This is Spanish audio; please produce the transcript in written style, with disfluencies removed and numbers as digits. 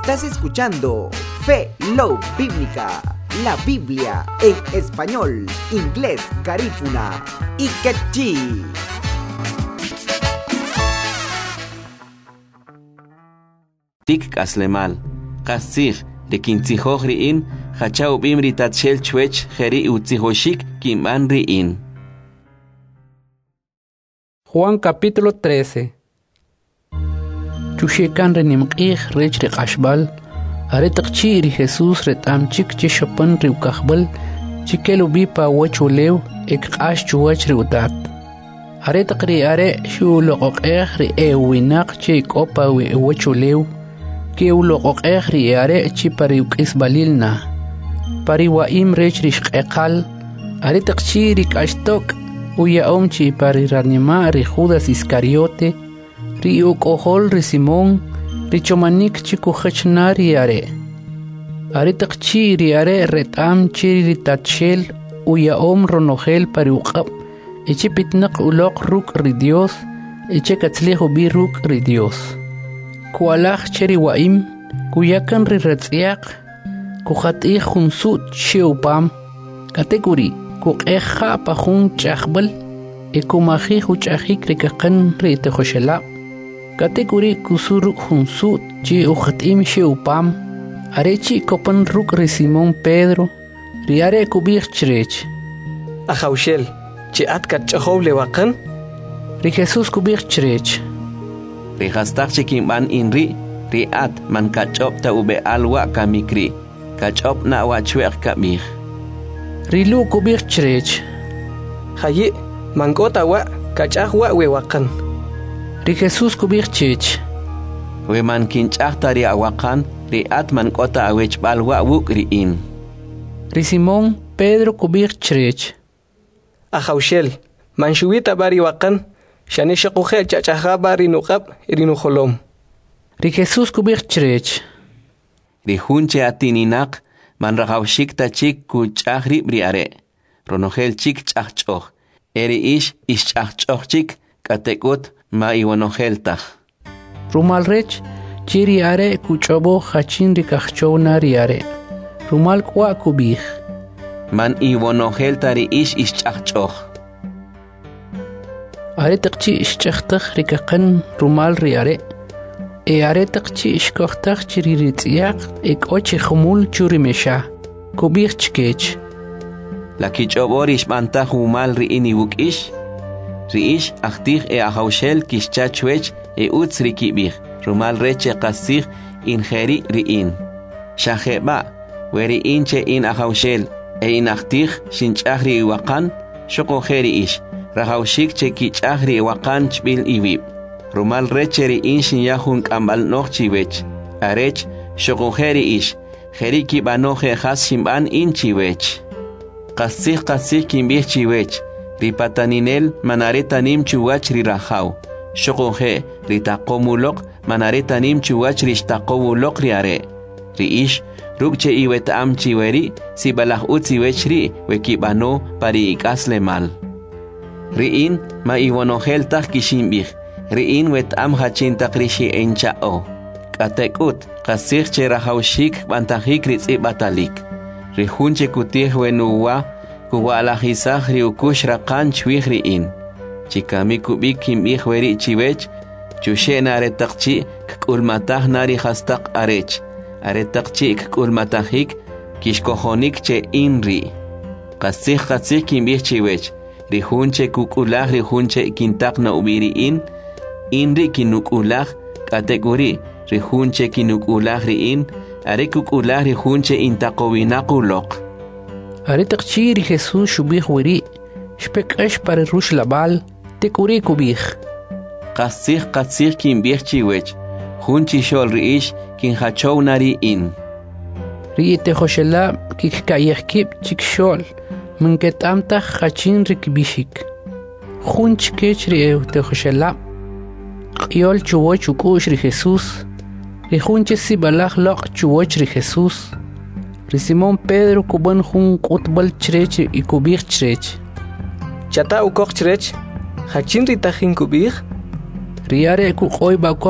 Estás escuchando Fe Love Bíblica, la Biblia en español, inglés, garífuna y quechí. Tik aslemal, kasig de kintzihoj riin, hachau bimri tatshel chwech jeri utzihoshik kiman riin. Juan capítulo 13. Chushekan renimqih rech riqashbal, aretaqchi ri Jesús retamchik chishapan riukahbal, chikelubi pa wachulew ekqash chuwach riutat. Aretaqri are shuloqoqeh ri ewinaq chikopa wachulew, que uloqoqeh ri are chipariukis balilna. Pariwaim rech rishqeqal, aretaqchi rikashtok, uyaom chipariranima ri Judas Iscariote, ri ukohol ri Simón, ri chomanik chikuhachna ri are. Aretaqchi ri are retam chiri ri tatshel, uyaom ronogel pariuqab, echipitnaq uloq ruk ri Dios, echekatzlejo bi ruk ri Dios. Kualaj cheri waim, kuyakan ri retziaq, kuhatih junsut sheupam, kategori, kuqeja pajun chahbal, ekumaji huchahik rikakan ri tejoshela, kategori kusuru junsut chi uhatim sheupam, arechi kopan ruk ri Simón Pedro, ri are kubich chrech. Ajaushel, chi atkat chahow lewakan? Ri Jesús kubich chrech. Ri hastak chikimban inri, ri at man kachop ta ube alwa kamikri, kachop na wachwek kamich. Ri lu kubich chrech. Hayi, mangkota wa, kachahwa wewakan. Ri Jesús kubich chech. We man kinchach ta ri awakan, ri at man kota awech balwa wuk ri in. Ri Simón Pedro kubich chrech. Ajaushel, man shuwita bari wakan, shani shakuhel chachaha bari nuqab irinuholom. Ri Jesús kubich chrech. Ri hunche atininak, man rahawshik ta chik kuchahri briare. Ronogel chik chachchoch. Eri ish chachchoch chik, katekut ma iwanogel tach. Rumal rech, chiri are kuchobo hachin ri kachchowna ri are. Rumal kwa kubich. Man iwanogel tari ish chachchoch. Aretaqchi ishchaqtaq rikakan rumal ri are. Aretaqchi ishkoqtaq chiri ritziaq ochi khumul churi mesha. Kubich chkech. La kichobor ishbantaq umal ri ini wukish. Ri ish achtich ahaushel kishchachwech utz ri kibich. Rumal reche qasich injeri ri in. Shaheba, weri inche in ahaushel in achtich shinchach ri iwakan, shokojeri ish. Rahaushik chekichahri wakan chbil iwib. Rumal recheri inshin yahun kambal noch chiwech. Arech shokojeri ish. Jeriki banoje has shimban in chiwech. Kasih kimbih chiwech. Ripataninel manaretanim chuwach rirahau. Shokoje ritakomulok manaretanim chuwach rishtakomulok riare. Riish rukche iwet am chiweri si balah utziwech ri wekibano pari ikasle mal. Riin ma iwanogel tak kishimbich. Riin wet am hachintak rishi enchao. Katekut kasich che rahaushik bantahik ritzi batalik. Rihunche kutih wenuwa kuwa alahisach riukush rakan chwih riin. Chikami kubik kimbich weri chiwech. Chushen aretakchi kulmatah nari hastak arech. Aretakchi kulmatahik kishkohonik che inri. Kasich kimbich chiwech. Rihunche kukulah rihunche kintak na ubiri inri kinukulah kategori rihunche kinukulah riin are kukulah rihunche intakowinakulok. Aretaqchi ri Jesús shubih weri shpekash para rush labal tekuri kubih. Kasich kimbih chiwech hunchi shol riish kinhachow nari in. Ri tejoshela kikayehkib chikshol من كتامتا خاتشين ركبيشيك خونش كيش ريو تخشلا قيول چووچ وكوش ري جيسوس ري خونش سي بلاخ لق چووچ ري جيسوس ري سيمون بيدرو كوبان خون قطبل چريچ يكوبيخ چريچ chata ukok chirech, hachin ritahin kubih, riare ku qoy ba